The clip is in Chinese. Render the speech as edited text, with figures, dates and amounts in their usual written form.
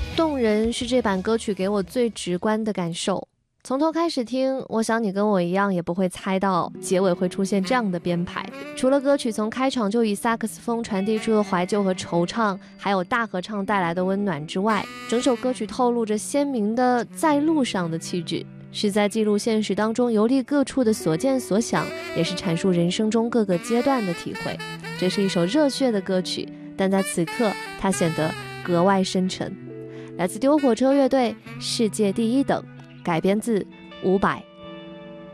动人是这版歌曲给我最直观的感受。从头开始听，我想你跟我一样也不会猜到结尾会出现这样的编排。除了歌曲从开场就以萨克斯风传递出的怀旧和惆怅，还有大合唱带来的温暖之外，整首歌曲透露着鲜明的在路上的气质，是在记录现实当中游历各处的所见所想，也是阐述人生中各个阶段的体会。这是一首热血的歌曲，但在此刻它显得格外深沉。来自丢火车乐队《世界第一等》，改编自伍佰。